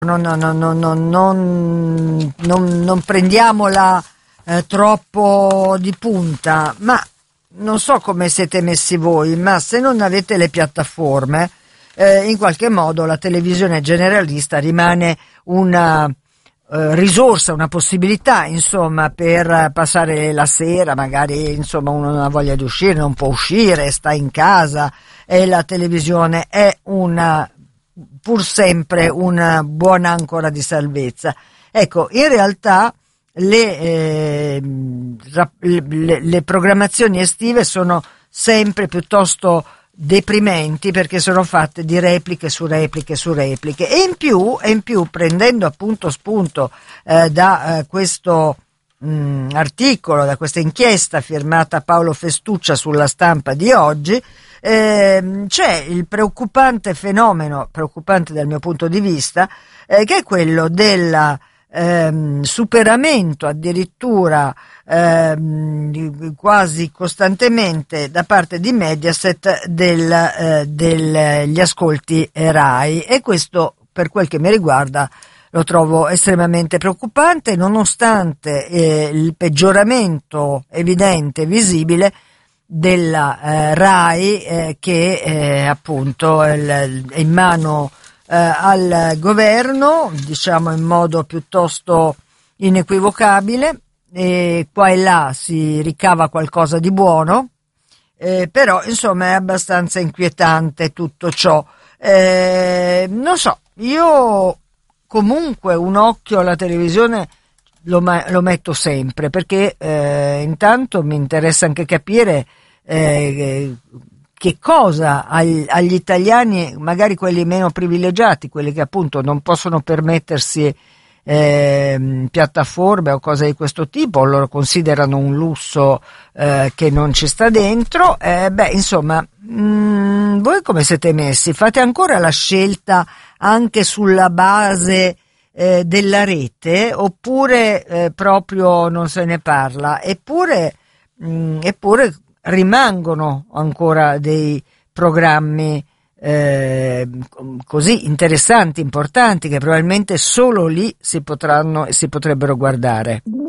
Non prendiamola troppo di punta, ma non so come siete messi voi, ma se non avete le piattaforme, in qualche modo la televisione generalista rimane una risorsa, una possibilità, insomma, per passare la sera, magari, insomma, uno non ha voglia di uscire, non può uscire, sta in casa, e la televisione è pur sempre una buona ancora di salvezza. Ecco, in realtà le programmazioni estive sono sempre piuttosto deprimenti, perché sono fatte di repliche su repliche su repliche, e in più prendendo appunto spunto da questo articolo, da questa inchiesta firmata Paolo Festuccia sulla Stampa di oggi, c'è il preoccupante fenomeno, preoccupante dal mio punto di vista, che è quello del superamento addirittura quasi costantemente da parte di Mediaset degli ascolti RAI, e questo, per quel che mi riguarda, lo trovo estremamente preoccupante, nonostante il peggioramento evidente, visibile, della RAI, che appunto è in mano al governo, diciamo in modo piuttosto inequivocabile, e qua e là si ricava qualcosa di buono, però insomma è abbastanza inquietante tutto ciò. Non so, io comunque un occhio alla televisione lo metto sempre, perché intanto mi interessa anche capire che cosa agli italiani, magari quelli meno privilegiati, quelli che appunto non possono permettersi piattaforme o cose di questo tipo, loro considerano un lusso che non ci sta dentro. Insomma, voi come siete messi? Fate ancora la scelta anche sulla base della rete, oppure proprio non se ne parla? Eppure rimangono ancora dei programmi così interessanti, importanti, che probabilmente solo lì si potrebbero guardare.